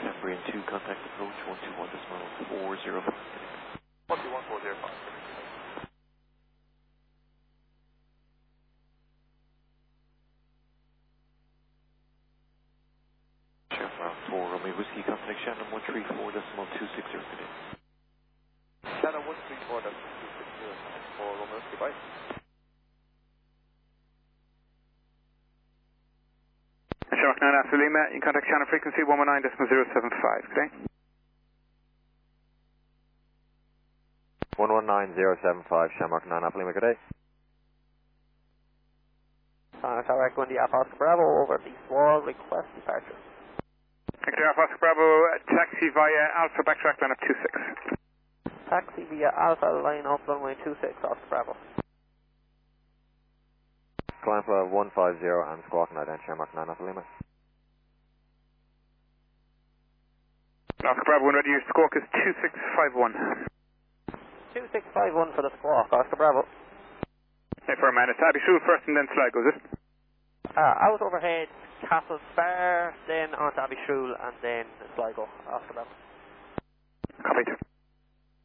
Cambrian 2, contact approach 121.405. 121.405. Chef round 4, Romeo Whiskey, contact Shannon 134.260 today. Shannon 134.260 for Romeo Whiskey, bye. Shamrock 9 Alpha Lima, you contact Shannon frequency 119.075 today. 119.075, Shamrock 9 Alpha Lima, good day. Tower Echo India Alpha Oscar Bravo over the wall, request departure. Victor Alpha Oscar Bravo, taxi via Alpha backtrack line of 26. Taxi via Alpha line up runway 26, Oscar Bravo. Climb flow 150 and squawk night and Shamrock 9 Alpha Lima. Oscar Bravo, when ready, your squawk is 2651. 2651 for the squawk, Oscar Bravo. Hey, for a minute, Abbey Shrew first and then Sligo, is it? Out overhead, Castle Spar, then on to Abbey Shrew and then Sligo, Oscar Bravo. Copy.